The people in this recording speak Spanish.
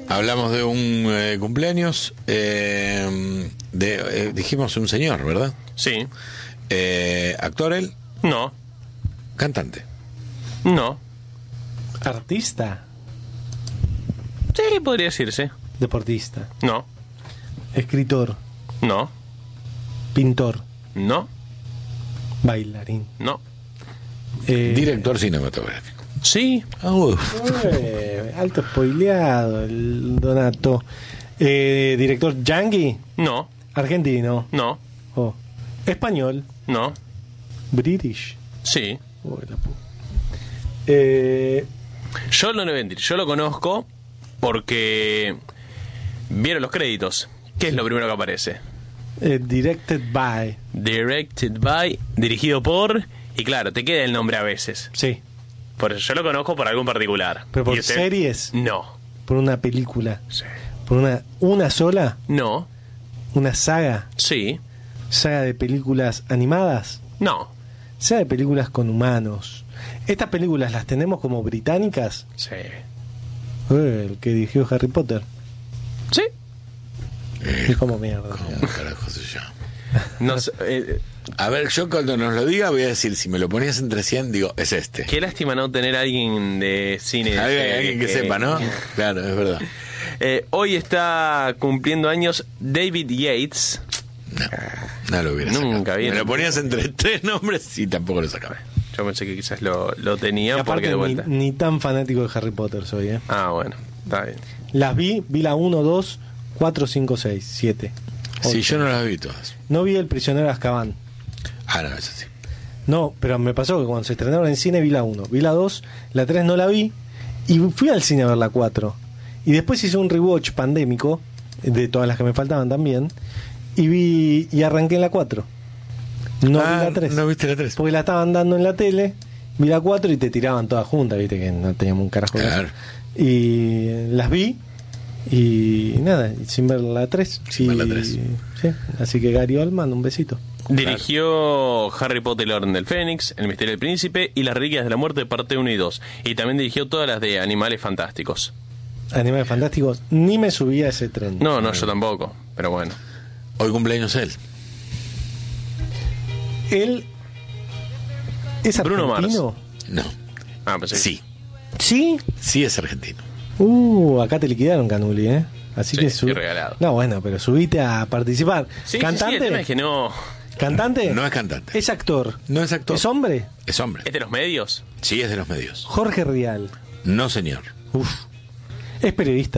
Hablamos de un cumpleaños, dijimos un señor, ¿verdad? Sí. ¿Actor él? No. ¿Cantante? No. ¿Artista? Sí, podría decirse. ¿Deportista? No. ¿Escritor? No. ¿Pintor? No. ¿Bailarín? No. Director cinematográfico. Sí. Alto spoileado el Donato. ¿Director yankee? No. ¿Argentino? No. Oh. ¿Español? No. ¿British? Sí. Oh, Yo no le voy a mentir, yo lo conozco porque vieron los créditos. ¿Qué es lo primero que aparece? Directed by. Directed by, dirigido por, y claro, te queda el nombre a veces. Sí. Por eso yo lo conozco por algún particular. ¿Pero por ¿Y usted? series? No. ¿Por una película? Sí. ¿Por una sola? No. ¿Una saga? Sí. ¿Saga de películas animadas? No. ¿Saga de películas con humanos? ¿Estas películas las tenemos como británicas? Sí. El que dirigió Harry Potter. Sí. Es como mierda. ¿Cómo carajo se llama? No sé, A ver, yo cuando nos lo diga voy a decir, si me lo ponías entre 100, digo, es este. qué lástima no tener a alguien de cine. Alguien que sepa, ¿no? Claro, es verdad. Hoy está cumpliendo años David Yates. No lo hubiera Nunca sacado. vi. Me lo ponías entre 3 nombres y tampoco lo sacaba. Yo pensé que quizás lo Y tenía porque aparte de vuelta. ni tan fanático de Harry Potter soy, ¿eh? Ah, bueno, está bien. Las vi la 1, 2, 4, 5, 6, 7. Sí, yo no las vi todas. No vi El prisionero de Azkaban. Ah, no, eso sí. No, pero me pasó que cuando se estrenaron en cine vi la 1, vi la 2, la 3 no la vi y fui al cine a ver la 4. Y después hice un rewatch pandémico de todas las que me faltaban también y arranqué en la 4. No vi la 3. ¿No viste la 3? Porque la estaban dando en la tele, vi la 4 y te tiraban todas juntas, viste que no teníamos un carajo. Claro. Y las vi y nada, y sin ver la 3. Sin ver la 3. Sí, así que Gary Oldman, un besito. Dirigió Harry Potter y la Orden del Fénix, El Misterio del Príncipe y Las Reliquias de la Muerte, parte 1 y 2. Y también dirigió todas las de Animales Fantásticos. Animales Fantásticos, ni me subí a ese tren. No, yo tampoco, pero bueno. Hoy cumpleaños él. Él es Bruno argentino. No. Ah, pues Sí. ¿Sí? Sí es argentino. Acá te liquidaron, Canuli, ¿eh? Así Sí, que estoy regalado. No, bueno, pero subite a participar. Sí, ¿Cantante? el tema es que no. ¿Cantante? No es cantante. ¿Es actor? No es actor. ¿Es hombre? Es hombre. ¿Es de los medios? Sí, es de los medios. Jorge Rial. No, señor. Uf. ¿Es periodista?